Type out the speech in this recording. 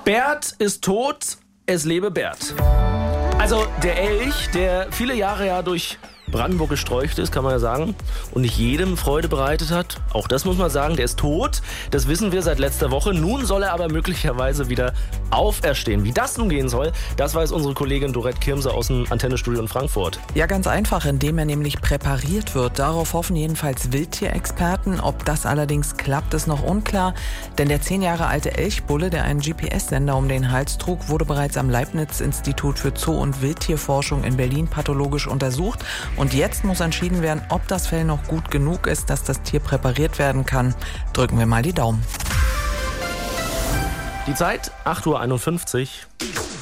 Bert ist tot, es lebe Bert. Also der Elch, der viele Jahre ja durch Brandenburg gestreucht ist, kann man ja sagen, und nicht jedem Freude bereitet hat. Auch das muss man sagen, der ist tot. Das wissen wir seit letzter Woche. Nun soll er aber möglicherweise wieder auferstehen. Wie das nun gehen soll, das weiß unsere Kollegin Dorette Kirmser aus dem Antennestudio in Frankfurt. Ja, ganz einfach, indem er nämlich präpariert wird. Darauf hoffen jedenfalls Wildtierexperten. Ob das allerdings klappt, ist noch unklar. Denn der 10 Jahre alte Elchbulle, der einen GPS-Sender um den Hals trug, wurde bereits am Leibniz-Institut für Zoo- und Wildtierforschung in Berlin pathologisch untersucht. Und jetzt muss entschieden werden, ob das Fell noch gut genug ist, dass das Tier präpariert werden kann. Drücken wir mal die Daumen. Die Zeit, 8:51 Uhr.